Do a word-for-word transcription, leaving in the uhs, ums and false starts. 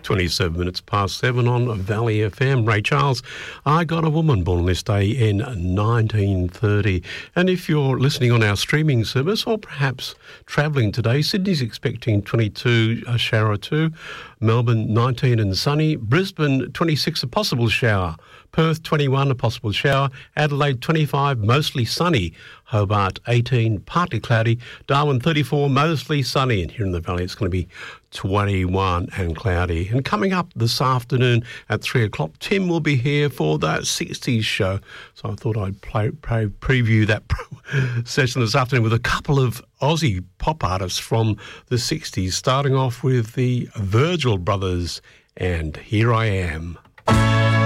twenty-seven minutes past seven on Valley F M. Ray Charles, I Got a Woman, born on this day in nineteen thirty. And if you're listening on our streaming service or perhaps travelling today, Sydney's expecting twenty-two, a shower or two. Melbourne, nineteen and sunny. Brisbane, twenty-six, a possible shower. Perth, twenty-one, a possible shower. Adelaide, twenty-five, mostly sunny. Hobart, eighteen, partly cloudy. Darwin, thirty-four, mostly sunny. And here in the Valley, it's going to be twenty-one and cloudy. And coming up this afternoon at three o'clock, Tim will be here for that sixties show. So I thought I'd play, play, preview that session this afternoon with a couple of Aussie pop artists from the sixties, starting off with the Virgil Brothers and Here I Am.